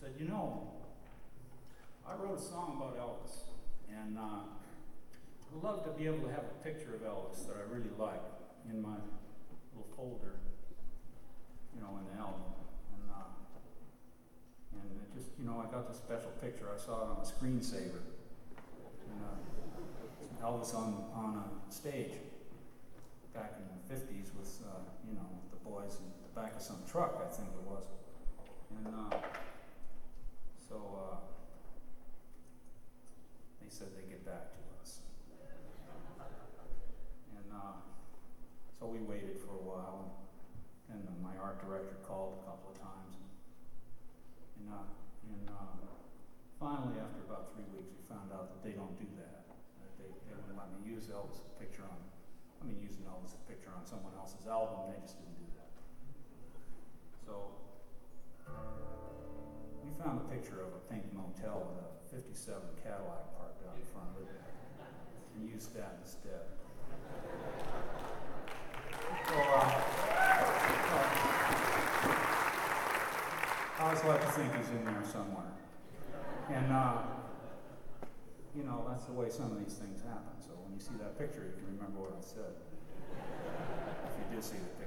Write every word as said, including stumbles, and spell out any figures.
said, you know, I wrote a song about Elvis, and uh, I'd love to be able to have a picture of Elvis that I really like in my little folder, you know, in the album. And, uh, and it just, you know, I got this special picture. I saw it on a screensaver. And, uh, Elvis on, on a stage back in the fifties with, uh, you know, with the boys in the back of some truck, I think it was. And uh, so uh, they said they'd get back to us. And uh, so we waited for a while, and, and my art director called a couple of times. And, uh, and uh, finally, after about three weeks, we found out that they don't do that. That they, they wouldn't let me use Elvis' picture on, I mean, using Elvis' picture on someone else's album. They just didn't do that. So we found a picture of a pink motel with a fifty-seven Cadillac parked out in front of it, and used that instead. So, uh, uh, I always like to think he's in there somewhere. And, uh, you know, that's the way some of these things happen. So when you see that picture, you can remember what I said. If you do see the picture.